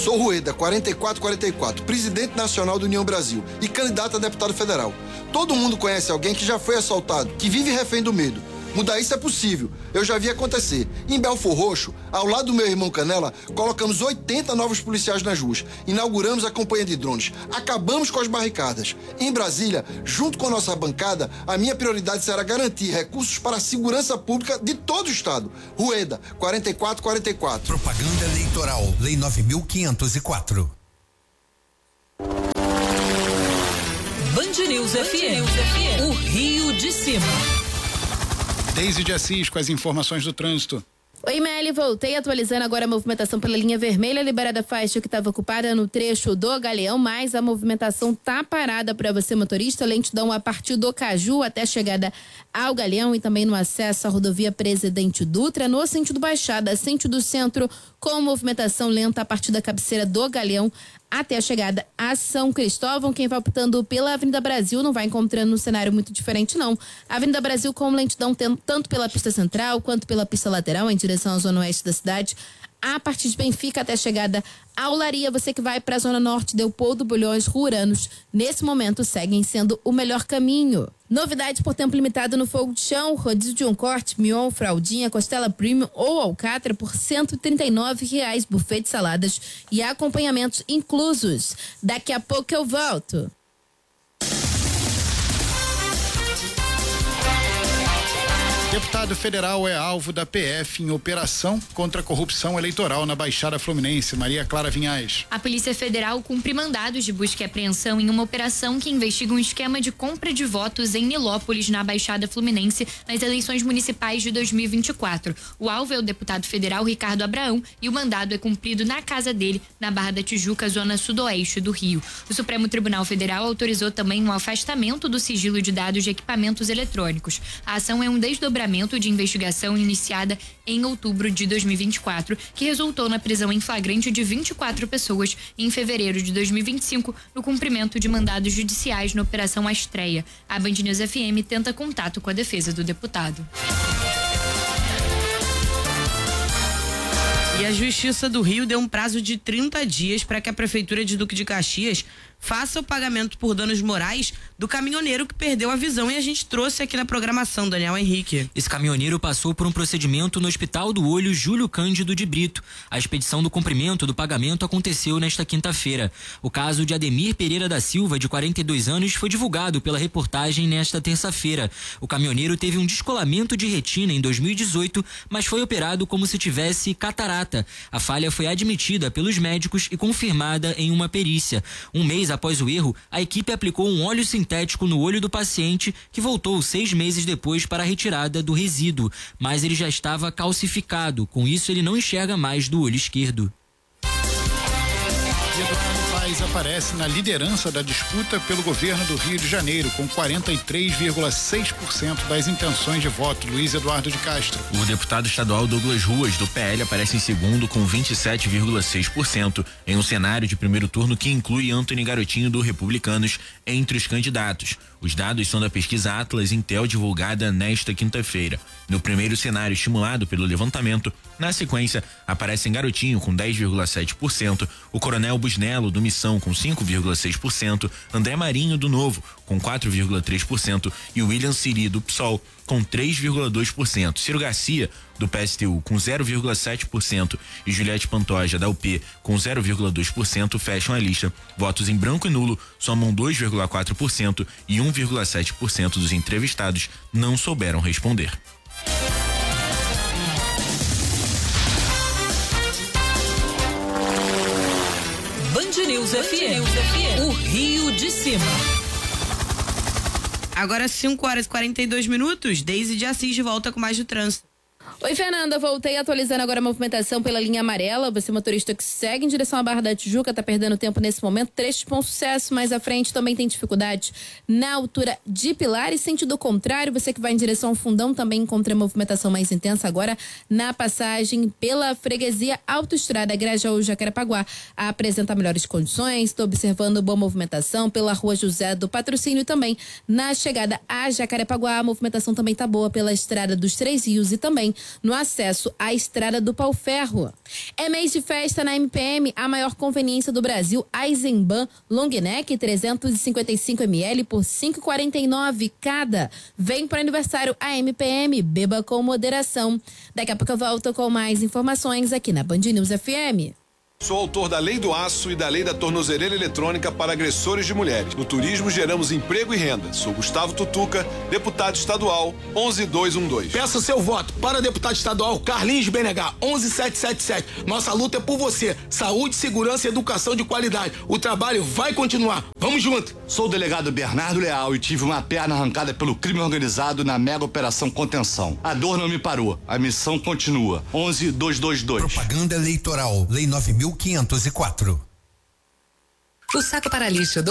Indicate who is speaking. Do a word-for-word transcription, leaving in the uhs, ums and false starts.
Speaker 1: Sou Rueda, quarenta e quatro quarenta e quatro, presidente nacional do União Brasil e candidato a deputado federal. Todo mundo conhece alguém que já foi assaltado, que vive refém do medo. Mudar isso é possível. Eu já vi acontecer. Em Belfor Roxo, ao lado do meu irmão Canela, colocamos oitenta novos policiais nas ruas. Inauguramos a campanha de drones. Acabamos com as barricadas. Em Brasília, junto com a nossa bancada, a minha prioridade será garantir recursos para a segurança pública de todo o estado. Rueda, quarenta e quatro quarenta e quatro.
Speaker 2: Propaganda eleitoral. Lei nove mil quinhentos e quatro.
Speaker 3: Band News F M. O Rio de Cima.
Speaker 4: Deise de Assis com as informações do trânsito.
Speaker 5: Oi, Meli, voltei atualizando agora a movimentação pela linha vermelha, liberada a faixa que estava ocupada no trecho do Galeão, mas a movimentação tá parada para você, motorista, lentidão a partir do Caju até a chegada ao Galeão e também no acesso à rodovia Presidente Dutra, no sentido Baixada, sentido Centro, com movimentação lenta a partir da cabeceira do Galeão até a chegada a São Cristóvão. Quem vai optando pela Avenida Brasil não vai encontrando um cenário muito diferente, não. A Avenida Brasil com lentidão tanto pela pista central quanto pela pista lateral em direção à zona oeste da cidade, a partir de Benfica até a chegada a Olaria. Você que vai para a zona norte, Leopoldo, Bulhões, Ruaranos, nesse momento seguem sendo o melhor caminho. Novidade por tempo limitado no fogo de chão, rodízio de um corte, mignon, fraldinha, costela premium ou alcatra por cento e trinta e nove reais, buffet de saladas e acompanhamentos inclusos. Daqui a pouco eu volto.
Speaker 4: Deputado federal é alvo da P F em operação contra a corrupção eleitoral na Baixada Fluminense. Maria Clara Vinhais.
Speaker 6: A Polícia Federal cumpre mandados de busca e apreensão em uma operação que investiga um esquema de compra de votos em Nilópolis, na Baixada Fluminense, nas eleições municipais de dois mil e vinte e quatro. O alvo é o deputado federal Ricardo Abraão e o mandado é cumprido na casa dele, na Barra da Tijuca, zona sudoeste do Rio. O Supremo Tribunal Federal autorizou também um afastamento do sigilo de dados de equipamentos eletrônicos. A ação é um desdobramento de investigação iniciada em outubro de dois mil e vinte e quatro, que resultou na prisão em flagrante de vinte e quatro pessoas em fevereiro de dois mil e vinte e cinco, no cumprimento de mandados judiciais na Operação Astreia. A Band News F M tenta contato com a defesa do deputado.
Speaker 7: E a Justiça do Rio deu um prazo de trinta dias para que a Prefeitura de Duque de Caxias faça o pagamento por danos morais do caminhoneiro que perdeu a visão, e a gente trouxe aqui na programação, Daniel Henrique.
Speaker 8: Esse caminhoneiro passou por um procedimento no Hospital do Olho Júlio Cândido de Brito. A expedição do cumprimento do pagamento aconteceu nesta quinta-feira. O caso de Ademir Pereira da Silva, de quarenta e dois anos, foi divulgado pela reportagem nesta terça-feira. O caminhoneiro teve um descolamento de retina em dois mil e dezoito, mas foi operado como se tivesse catarata. A falha foi admitida pelos médicos e confirmada em uma perícia. Um mês após o erro, a equipe aplicou um óleo sintético no olho do paciente, que voltou seis meses depois para a retirada do resíduo, mas ele já estava calcificado. Com isso, ele não enxerga mais do olho esquerdo.
Speaker 4: Eduardo Paes aparece na liderança da disputa pelo governo do Rio de Janeiro, com quarenta e três vírgula seis por cento das intenções de voto. Luiz Eduardo de Castro.
Speaker 9: O deputado estadual Douglas Ruas, do P L, aparece em segundo com vinte e sete vírgula seis por cento, em um cenário de primeiro turno que inclui Antony Garotinho, do Republicanos, entre os candidatos. Os dados são da pesquisa Atlas Intel, divulgada nesta quinta-feira. No primeiro cenário estimulado pelo levantamento, na sequência, aparecem Garotinho com dez vírgula sete por cento, o Coronel Busnello, do Missão, com cinco vírgula seis por cento, André Marinho, do Novo, com quatro vírgula três por cento e William Siri, do P SOL, com três vírgula dois por cento. Ciro Garcia, do P S T U, com zero vírgula sete por cento e Juliette Pantoja, da U P, com zero vírgula dois por cento, fecham a lista. Votos em branco e nulo somam dois vírgula quatro por cento e um vírgula sete por cento dos entrevistados não souberam responder.
Speaker 3: Band News F M. O Rio de Cima.
Speaker 7: Agora cinco horas e quarenta e dois minutos. Deise de Assis de volta com mais do trânsito.
Speaker 5: Oi, Fernanda, voltei atualizando agora a movimentação pela linha amarela. Você, motorista que segue em direção à Barra da Tijuca, tá perdendo tempo nesse momento. Trecho Bom Sucesso, mais à frente também tem dificuldade na altura de Pilares. Sentido contrário, você que vai em direção ao Fundão também encontra movimentação mais intensa agora na passagem pela freguesia Autoestrada Grajaú Jacarepaguá. Apresenta melhores condições, estou observando boa movimentação pela Rua José do Patrocínio também. Na chegada a Jacarepaguá, a movimentação também tá boa pela Estrada dos Três Rios e também no acesso à Estrada do Pau-Ferro. É mês de festa na M P M, a maior conveniência do Brasil, Eisenbahn Long Neck trezentos e cinquenta e cinco mililitros por cinco reais e quarenta e nove centavos cada. Vem para o aniversário a M P M, beba com moderação. Daqui a pouco eu volto com mais informações aqui na Band News F M.
Speaker 10: Sou autor da Lei do Aço e da Lei da Tornozeleira Eletrônica para agressores de mulheres. No turismo, geramos emprego e renda. Sou Gustavo Tutuca, deputado estadual, onze dois um dois.
Speaker 11: Peça seu voto para deputado estadual Carlinhos B N H, onze sete sete sete. Nossa luta é por você. Saúde, segurança e educação de qualidade. O trabalho vai continuar. Vamos junto.
Speaker 12: Sou o delegado Bernardo Leal e tive uma perna arrancada pelo crime organizado na mega operação Contenção. A dor não me parou. A missão continua. onze dois dois dois.
Speaker 2: Propaganda eleitoral. Lei nove mil quinhentos e quatro.
Speaker 3: O saco para lixo do